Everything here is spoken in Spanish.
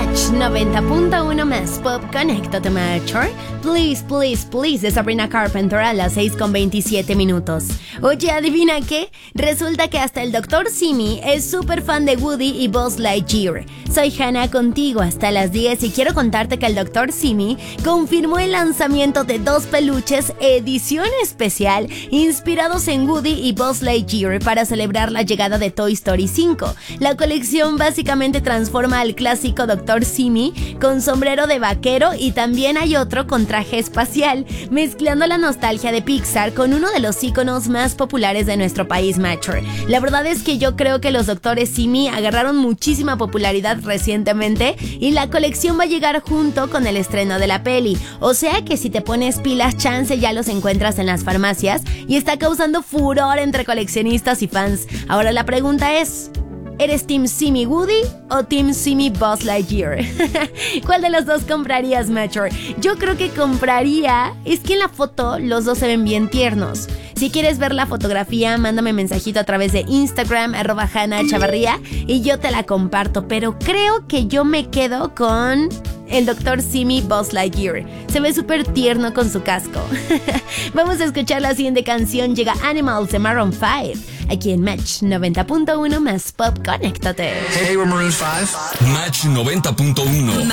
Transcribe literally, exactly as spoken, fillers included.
Match noventa punto uno más Pop, conéctate Matcher. Please, please, please de Sabrina Carpenter a las seis con veintisiete minutos. Oye, ¿adivina qué? Resulta que hasta el doctor Simi es súper fan de Woody y Buzz Lightyear. Soy Hannah contigo hasta las diez y quiero contarte que el doctor Simi confirmó el lanzamiento de dos peluches edición especial inspirados en Woody y Buzz Lightyear para celebrar la llegada de Toy Story cinco. La colección básicamente transforma al clásico doctor Simi con sombrero de vaquero y también hay otro con traje espacial, mezclando la nostalgia de Pixar con uno de los íconos más populares de nuestro país, Matcher. La verdad es que yo creo que los doctores Simi agarraron muchísima popularidad recientemente y la colección va a llegar junto con el estreno de la peli, o sea que si te pones pilas, chance ya los encuentras en las farmacias y está causando furor entre coleccionistas y fans. Ahora la pregunta es: ¿eres Team Simi Woody o Team Simi Buzz Lightyear? ¿Cuál de los dos comprarías, Matcher? Yo creo que compraría... Es que en la foto los dos se ven bien tiernos. Si quieres ver la fotografía, mándame mensajito a través de Instagram, arroba Hannah Chavarría, y yo te la comparto. Pero creo que yo me quedo con el doctor Simi Buzz Lightyear. Se ve súper tierno con su casco. Vamos a escuchar la siguiente canción. Llega Animals de Maroon cinco. Aquí en Match noventa punto uno más Pop, conéctate. Hey, we're Maroon cinco. Match noventa punto uno.